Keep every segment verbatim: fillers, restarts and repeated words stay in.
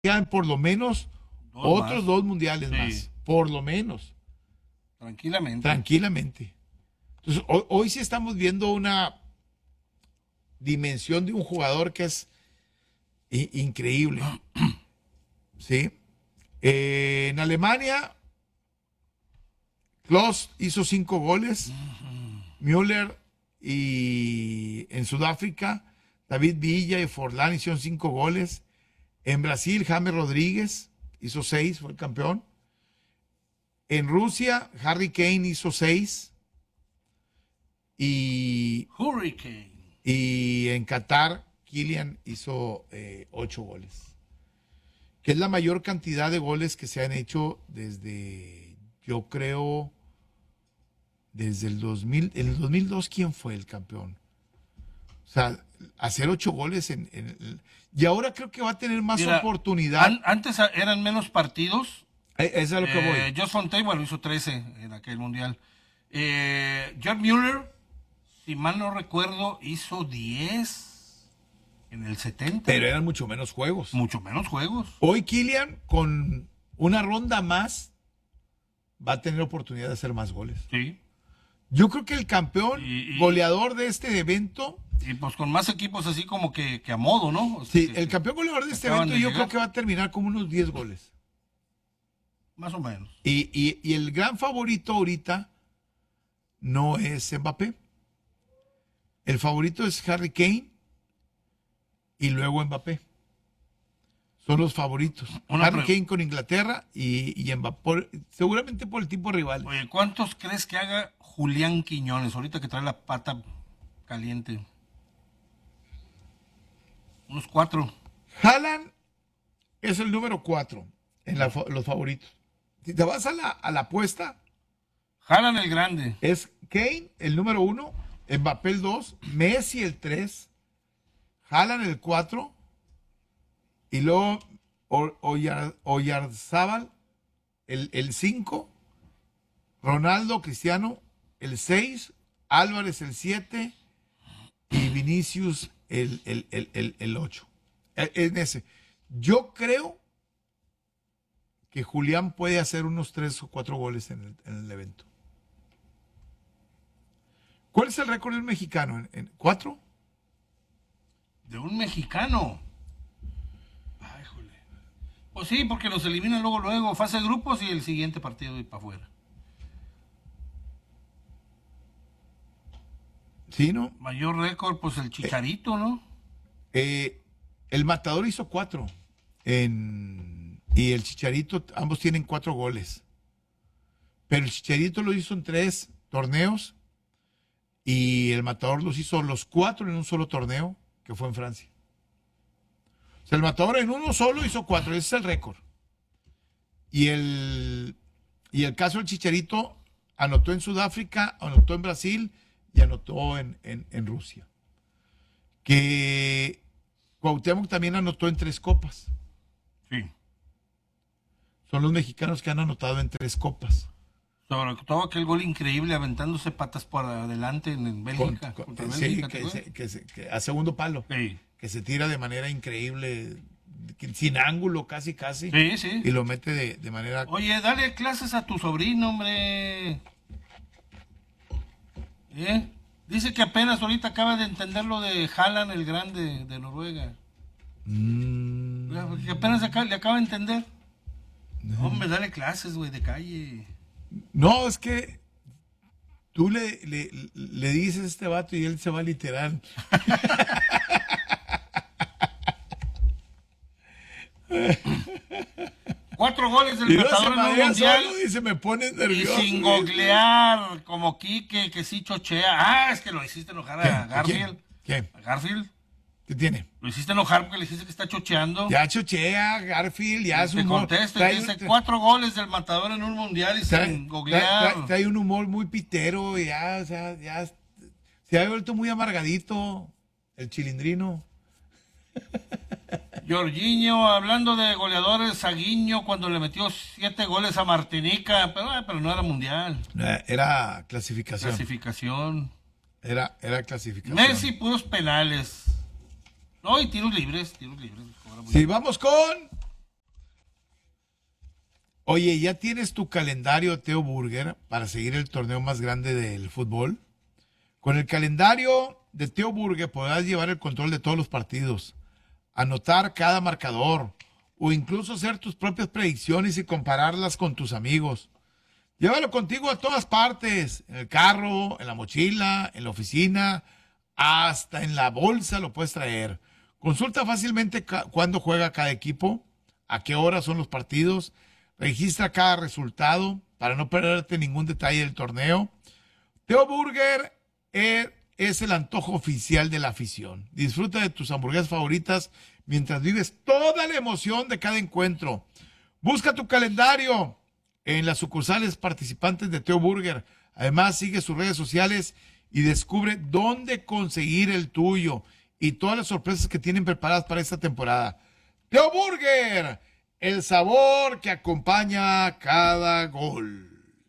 quedan por lo menos dos otros más. dos mundiales sí. más, por lo menos. Tranquilamente. Tranquilamente. Entonces, hoy, hoy sí estamos viendo una dimensión de un jugador que es increíble. ¿Sí? Eh, en Alemania, Klose hizo cinco goles. Uh-huh. Müller y en Sudáfrica, David Villa y Forlán hicieron cinco goles. En Brasil, James Rodríguez hizo seis, fue el campeón. En Rusia, Harry Kane hizo seis. Y, Hurricane. y en Qatar, Kylian hizo eh, ocho goles. Que es la mayor cantidad de goles que se han hecho desde, yo creo, desde el dos mil. En el dos mil dos, ¿quién fue el campeón? O sea, hacer ocho goles en, en y ahora creo que va a tener más Mira, oportunidad. An, antes eran menos partidos. Eh, eso es lo que eh, voy. Josh Fontaine, bueno, hizo trece en aquel mundial. Eh, Gerd Müller, si mal no recuerdo, hizo diez en el setenta. Pero eran mucho menos juegos. Mucho menos juegos. Hoy Kylian, con una ronda más, va a tener oportunidad de hacer más goles. Sí. Yo creo que el campeón y, y, goleador de este evento... Y pues con más equipos así como que, que a modo, ¿no? O sea, sí, que, el campeón goleador de este evento de yo llegar. creo que va a terminar con unos diez goles. Más o menos. Y, y, y el gran favorito ahorita no es Mbappé. El favorito es Harry Kane y luego Mbappé. Son los favoritos. Una Harry Kane con Inglaterra y, y Mbappé, por, seguramente por el tipo rival. Oye, ¿cuántos crees que haga Julián Quiñones ahorita que trae la pata caliente? Unos cuatro. Haaland es el número cuatro en la, los favoritos. Si te vas a la, a la apuesta, Haaland el grande. Es Kane el número uno, Mbappé el dos, Messi el tres, Haaland el cuatro, y luego Oyarzábal el, el cinco, Ronaldo Cristiano el seis, Álvarez el siete y Vinicius el, el, el, el, el ocho. En ese. Yo creo que Julián puede hacer unos tres o cuatro goles en el, en el evento. ¿Cuál es el récord del mexicano? ¿En, en cuatro? ¿De un mexicano? Ay, jole. Pues sí, porque los eliminan luego, luego, fase de grupos y el siguiente partido y para afuera. Sí, ¿no? Mayor récord, pues el Chicharito, eh, ¿no? Eh, el Matador hizo cuatro. En, y el Chicharito, ambos tienen cuatro goles. Pero el Chicharito lo hizo en tres torneos. Y el Matador los hizo los cuatro en un solo torneo, que fue en Francia. O sea, el Matador en uno solo hizo cuatro, ese es el récord. Y el, y el caso del Chicharito anotó en Sudáfrica, anotó en Brasil y anotó en, en, en Rusia. Que Cuauhtémoc también anotó en tres copas. Sí. Son los mexicanos que han anotado en tres copas. Sobre todo aquel gol increíble aventándose patas por adelante en Bélgica. Con, con, contra sí, Bélgica, que, se, que, se, que a segundo palo. Sí. Que se tira de manera increíble, sin ángulo casi casi. Sí, sí. Y lo mete de, de manera... Oye, dale clases a tu sobrino, hombre. ¿Eh? Dice que apenas ahorita acaba de entender lo de Haaland, el grande de Noruega. Mm. Que apenas acaba, le acaba de entender. No. Hombre, dale clases, güey, de calle. No, es que tú le, le, le dices a este vato y él se va literal. Cuatro goles del Matador en un mundial. Y se me pone nervioso. Y sin googlear, como Quique, que sí chochea. Ah, es que lo hiciste enojar a Garfield. ¿Quién? ¿A Garfield? ¿Qué tiene? Lo hiciste enojar porque le dijiste que está chocheando. Ya chochea, Garfield, ya es un humor. Te contesta y dice trae, cuatro goles del Matador en un mundial y trae, sin googlear. Trae, trae, trae un humor muy pitero, ya, o sea, ya se ha vuelto muy amargadito el chilindrino. Jorginho, hablando de goleadores, Saguiño cuando le metió siete goles a Martinica, pero, pero no era mundial. Era clasificación. Clasificación. Era, era clasificación. Messi, puros penales. No, y tiros libres, tiros libres. Sí, vamos con Oye, ¿ya tienes tu calendario, Teo Burger, para seguir el torneo más grande del fútbol? Con el calendario de Teo Burger podrás llevar el control de todos los partidos, anotar cada marcador o incluso hacer tus propias predicciones y compararlas con tus amigos. Llévalo contigo a todas partes, en el carro, en la mochila, en la oficina, hasta en la bolsa lo puedes traer. Consulta fácilmente ca- cuándo juega cada equipo, a qué hora son los partidos, registra cada resultado para no perderte ningún detalle del torneo. Teo Burger eh, es el antojo oficial de la afición. Disfruta de tus hamburguesas favoritas mientras vives toda la emoción de cada encuentro. Busca tu calendario en las sucursales participantes de Teo Burger. Además, sigue sus redes sociales y descubre dónde conseguir el tuyo y todas las sorpresas que tienen preparadas para esta temporada. Teo Burger, el sabor que acompaña cada gol.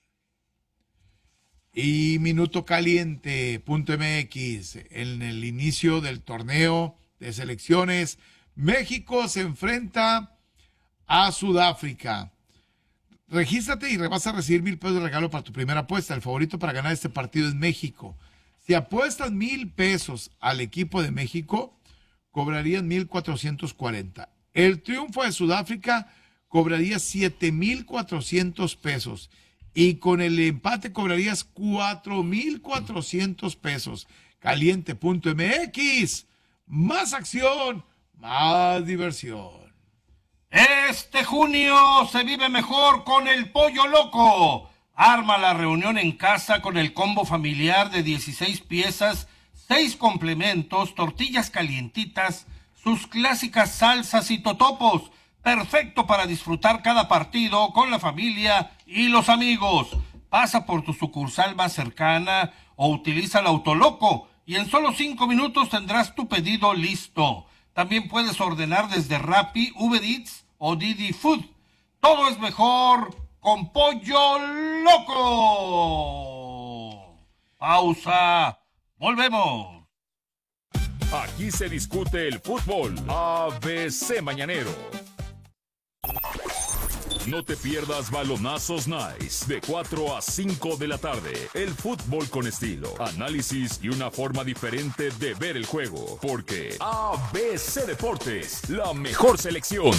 Y Minuto Caliente punto M X, en el inicio del torneo de selecciones, México se enfrenta a Sudáfrica. Regístrate y vas a recibir mil pesos de regalo para tu primera apuesta. El favorito para ganar este partido es México. Si apuestas mil pesos al equipo de México, cobrarías mil cuatrocientos cuarenta. El triunfo de Sudáfrica cobraría siete mil cuatrocientos pesos. Y con el empate cobrarías cuatro mil cuatrocientos pesos. Caliente punto M X. Más acción, más diversión. Este junio se vive mejor con el Pollo Loco. Arma la reunión en casa con el combo familiar de dieciséis piezas, seis complementos, tortillas calientitas, sus clásicas salsas y totopos. Perfecto para disfrutar cada partido con la familia y los amigos. Pasa por tu sucursal más cercana o utiliza el Autoloco y en solo cinco minutos tendrás tu pedido listo. También puedes ordenar desde Rappi, Uber Eats o Didi Food. Todo es mejor con Pollo Loco. Pausa. Volvemos. Aquí se discute el fútbol. A B C Mañanero. No te pierdas Balonazos Nice de cuatro a cinco de la tarde. El fútbol con estilo, análisis y una forma diferente de ver el juego. Porque A B C Deportes, la mejor selección.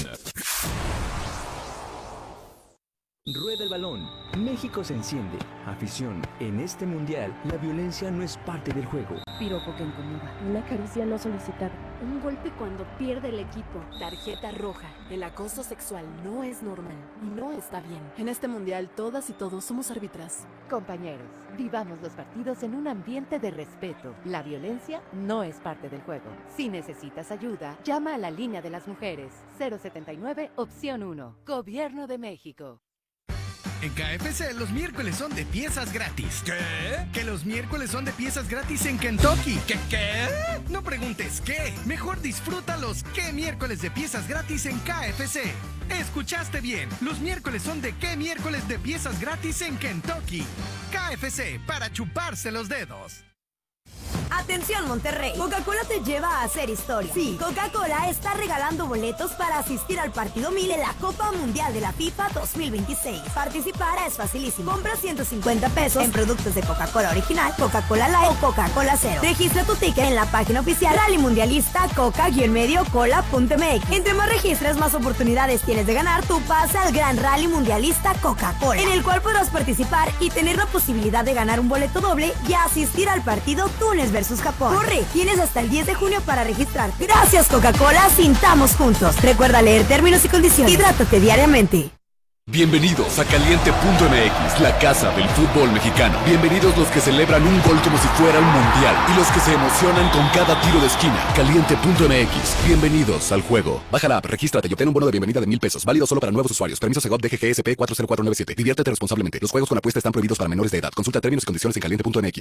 Rueda el balón. México se enciende. Afición. En este mundial, la violencia no es parte del juego. Piropo que incomoda. Una caricia no solicitada. Un golpe cuando pierde el equipo. Tarjeta roja. El acoso sexual no es normal y no está bien. En este mundial, todas y todos somos árbitras. Compañeros, vivamos los partidos en un ambiente de respeto. La violencia no es parte del juego. Si necesitas ayuda, llama a la línea de las mujeres. cero setenta y nueve, opción uno. Gobierno de México. En K F C los miércoles son de piezas gratis. ¿Qué? Que los miércoles son de piezas gratis en Kentucky. ¿Qué qué? No preguntes qué. Mejor disfruta los qué miércoles de piezas gratis en K F C. Escuchaste bien. Los miércoles son de qué miércoles de piezas gratis en Kentucky. K F C para chuparse los dedos. Atención Monterrey, Coca-Cola te lleva a hacer historia. Sí, Coca-Cola está regalando boletos para asistir al partido mil en la Copa Mundial de la FIFA dos mil veintiséis. Participar es facilísimo. Compra ciento cincuenta pesos en productos de Coca-Cola original, Coca-Cola Light o Coca-Cola Cero. Registra tu ticket en la página oficial Rally Mundialista Coca-Medio Cola punto M X. Entre más registras, más oportunidades tienes de ganar tu pase al Gran Rally Mundialista Coca-Cola, en el cual podrás participar y tener la posibilidad de ganar un boleto doble y asistir al partido Túnez versus Japón. Corre, tienes hasta el diez de junio para registrarte. Gracias Coca-Cola, sintamos juntos. Recuerda leer términos y condiciones. Hidrátate diariamente. Bienvenidos a Caliente punto M X, la casa del fútbol mexicano. Bienvenidos los que celebran un gol como si fuera un mundial y los que se emocionan con cada tiro de esquina. Caliente punto M X, bienvenidos al juego. Baja la app, regístrate y obtén un bono de bienvenida de mil pesos, válido solo para nuevos usuarios. Permiso Segov D G G S P cuatro cero cuatro nueve siete. Diviértete responsablemente. Los juegos con apuesta están prohibidos para menores de edad. Consulta términos y condiciones en Caliente punto M X.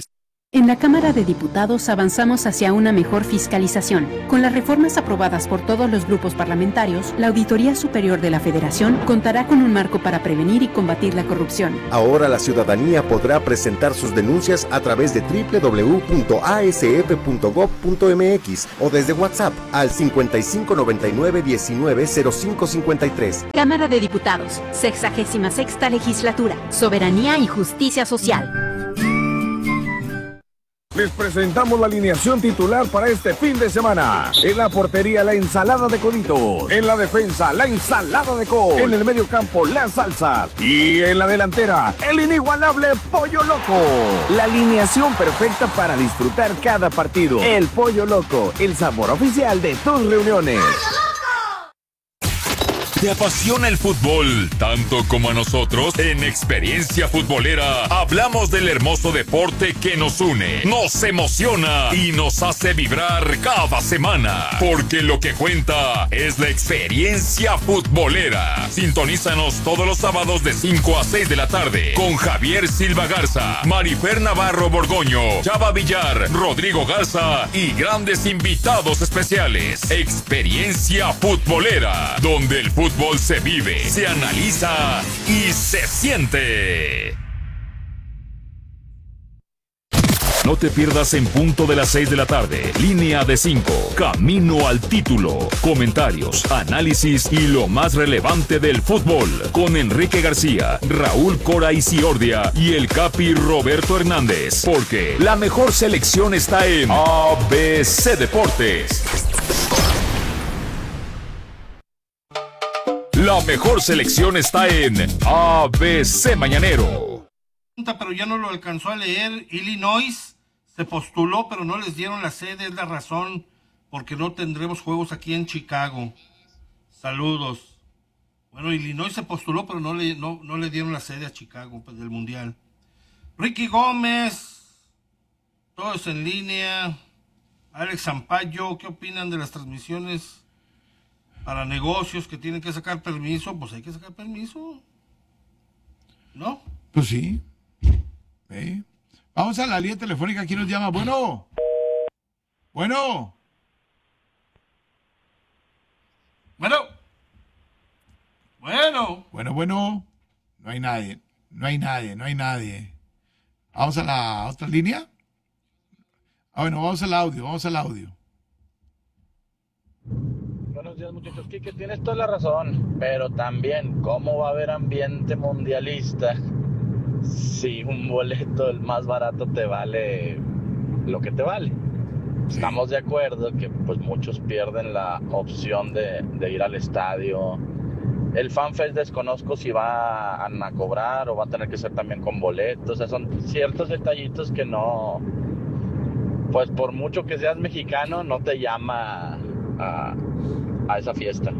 En la Cámara de Diputados avanzamos hacia una mejor fiscalización. Con las reformas aprobadas por todos los grupos parlamentarios, la Auditoría Superior de la Federación contará con un marco para prevenir y combatir la corrupción. Ahora la ciudadanía podrá presentar sus denuncias a través de doble u doble u doble u punto a s f punto gob punto m x o desde WhatsApp al cincuenta y cinco noventa y nueve diecinueve cero cinco cincuenta y tres. Cámara de Diputados, sexagésima sexta legislatura, soberanía y justicia social. Les presentamos la alineación titular para este fin de semana. En la portería, la ensalada de coditos. En la defensa, la ensalada de col. En el medio campo, la salsa. Y en la delantera, el inigualable Pollo Loco. La alineación perfecta para disfrutar cada partido. El Pollo Loco, el sabor oficial de tus reuniones. ¿Te apasiona el fútbol tanto como a nosotros? En Experiencia Futbolera hablamos del hermoso deporte que nos une, nos emociona y nos hace vibrar cada semana. Porque lo que cuenta es la experiencia futbolera. Sintonízanos todos los sábados de cinco a seis de la tarde con Javier Silva Garza, Marifer Navarro Borgoño, Chava Villar, Rodrigo Garza y grandes invitados especiales. Experiencia Futbolera, donde el fútbol se vive, se analiza y se siente. No te pierdas en punto de las seis de la tarde. Línea de cinco. Camino al título. Comentarios, análisis y lo más relevante del fútbol. Con Enrique García, Raúl Cora Isiordia y el Capi Roberto Hernández. Porque la mejor selección está en A B C Deportes. La mejor selección está en A B C Mañanero. Pero ya no lo alcanzó a leer. Illinois se postuló, pero no les dieron la sede. Es la razón porque no tendremos juegos aquí en Chicago. Saludos. Bueno, Illinois se postuló, pero no le, no, no le dieron la sede a Chicago pues, del Mundial. Ricky Gómez. Todo es en línea. Alex Zampayo. ¿Qué opinan de las transmisiones para negocios que tienen que sacar permiso? Pues hay que sacar permiso, ¿no? Pues sí. ¿Eh? Vamos a la línea telefónica. ¿Quién nos llama? Bueno. Bueno. Bueno. Bueno. Bueno, bueno. No hay nadie. No hay nadie. No hay nadie. Vamos a la otra línea. Ah, bueno, vamos al audio. Vamos al audio. Buenos días, muchachos. Quique, tienes toda la razón, pero también, ¿cómo va a haber ambiente mundialista si un boleto, el más barato, te vale lo que te vale? Sí. Estamos de acuerdo que pues muchos pierden la opción de, de ir al estadio. El FanFest desconozco si van a cobrar o va a tener que ser también con boletos. O sea, son ciertos detallitos que no, pues por mucho que seas mexicano, no te llama a... a esa fiesta.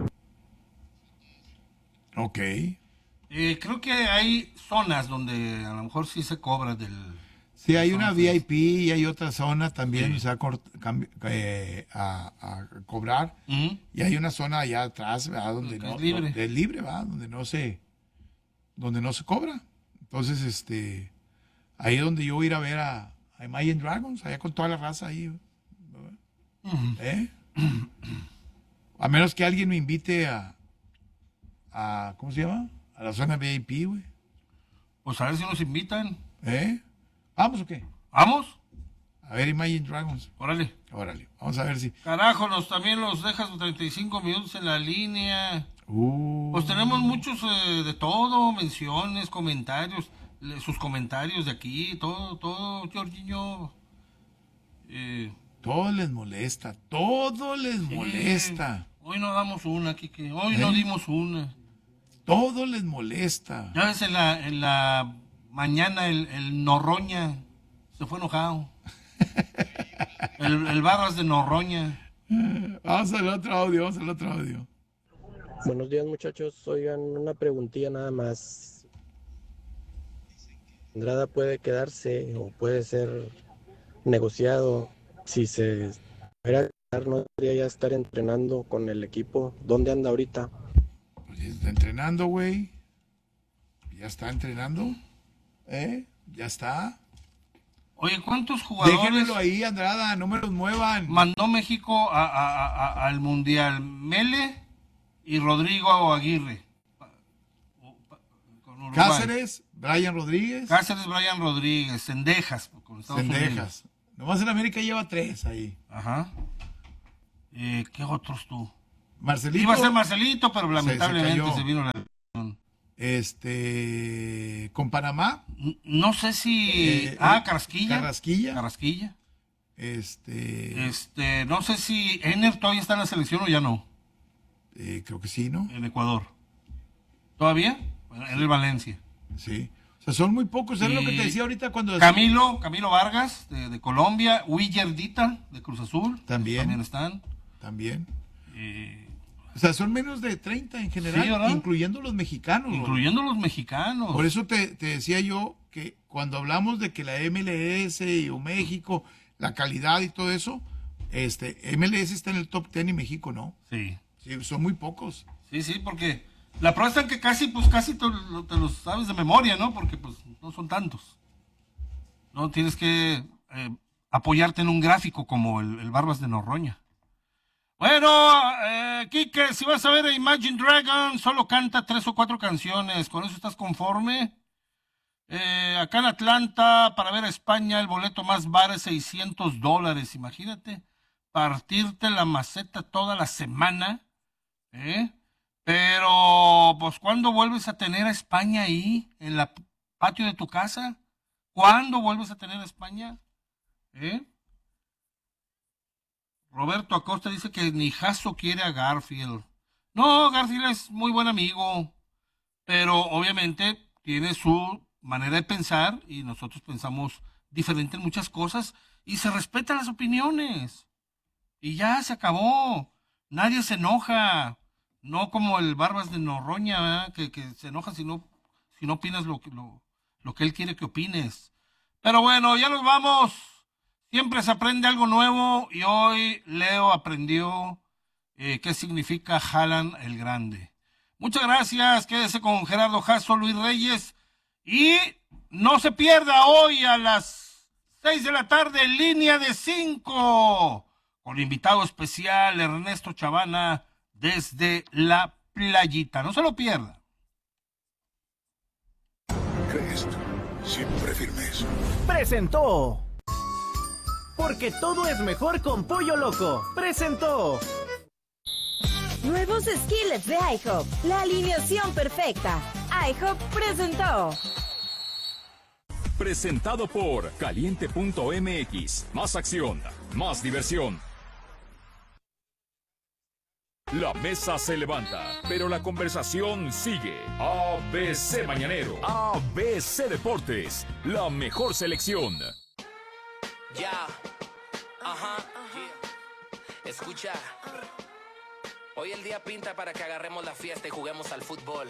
Ok. Eh, creo que hay zonas donde a lo mejor sí se cobra del... Sí, hay una V I P y hay otra zona también, sí, se va a, eh, a, a cobrar. Uh-huh. Y hay una zona allá atrás, ¿verdad? Donde no, es libre. Donde es libre, ¿verdad? Donde no se, donde no se cobra. Entonces, este, ahí es donde yo voy a ir a ver a, a Imagine Dragons, allá con toda la raza ahí. Uh-huh. ¿Eh? A menos que alguien me invite a, a ¿cómo se llama? A la zona V I P, güey. Pues a ver si nos invitan. ¿Eh? ¿Vamos o qué? ¿Vamos? A ver Imagine Dragons. Órale. Órale. Vamos a ver si... Carajo, nos también los dejas treinta y cinco minutos en la línea. Uh. Pues tenemos muchos eh, de todo, menciones, comentarios, le, sus comentarios de aquí, todo, todo, Jorginho. Eh... Todo les molesta, todo les sí. molesta. Hoy no damos una, Kike. Hoy ¿Eh? no dimos una. Todo les molesta. Ya ves, en la, en la mañana el, el Norroña se fue enojado. el, el Barras de Norroña. Vamos al otro audio, vamos al otro audio. Buenos días, muchachos. Oigan, una preguntilla nada más. ¿Andrada puede quedarse o puede ser negociado? Si se fuera a quedar, ¿no debería ya estar entrenando con el equipo? ¿Dónde anda ahorita? Pues está entrenando, güey. Ya está entrenando. ¿Eh? Ya está. Oye, ¿cuántos jugadores? Déjenmelo ahí, Andrada, no me los muevan. Mandó México a, a, a, al Mundial Mele y Rodrigo Aguirre. Cáceres, Brian Rodríguez. Cáceres, Brian Rodríguez, Cendejas. Con Estados Cendejas. Unidos. Nomás en América lleva tres ahí. Ajá. Eh, ¿Qué otros tú? Marcelito. Iba a ser Marcelito, pero lamentablemente se, se se vino la... Este, con Panamá. No sé si... Eh, ah, Carrasquilla. Carrasquilla. Carrasquilla. Este... Este, no sé si Ener todavía está en la selección o ya no. Eh, creo que sí, ¿no? En Ecuador. ¿Todavía? En el Valencia. Sí. O sea, son muy pocos. Es Y lo que te decía ahorita cuando... Camilo, Camilo Vargas, de, de Colombia. Willer Dita, de Cruz Azul. También. También están. También. Eh, o sea, son menos de treinta en general, sí, incluyendo los mexicanos. Incluyendo los mexicanos. Por eso te, te decía yo que cuando hablamos de que la M L S y o México, la calidad y todo eso, este M L S está en el top diez y México no. Sí. Sí, son muy pocos. Sí, sí, porque la prueba está en que casi, pues casi te, te los sabes de memoria, ¿no? Porque pues no son tantos. No tienes que eh, apoyarte en un gráfico como el, el Barbas de Noroña. Bueno, eh, Quique, si vas a ver a Imagine Dragons, solo canta tres o cuatro canciones. ¿Con eso estás conforme? Eh, acá en Atlanta, para ver a España, el boleto más barato es seiscientos dólares. Imagínate, partirte la maceta toda la semana. ¿Eh? Pero, pues, ¿cuándo vuelves a tener a España ahí, en el patio de tu casa? ¿Cuándo vuelves a tener a España? ¿Eh? Roberto Acosta dice que ni Jasso quiere a Garfield. No, Garfield es muy buen amigo, pero obviamente tiene su manera de pensar y nosotros pensamos diferente en muchas cosas y se respetan las opiniones. Y ya se acabó. Nadie se enoja. No como el Barbas de Noroña, ¿eh? que, que se enoja si no, si no opinas lo, lo, lo que él quiere que opines. Pero bueno, ya nos vamos. Siempre se aprende algo nuevo y hoy Leo aprendió eh, qué significa Haaland el Grande. Muchas gracias, quédese con Gerardo Jasso, Luis Reyes y no se pierda hoy a las seis de la tarde en Línea de cinco con invitado especial Ernesto Chavana desde La Playita. No se lo pierda. Crest, siempre firmes. Presentó. Porque todo es mejor con Pollo Loco. Presentó. Nuevos skillets de IHOP. La alineación perfecta. IHOP presentó. Presentado por Caliente punto M X. Más acción, más diversión. La mesa se levanta, pero la conversación sigue. A B C Mañanero. A B C Deportes. La mejor selección. Ya, ajá, escucha. Hoy el día pinta para que agarremos la fiesta y juguemos al fútbol.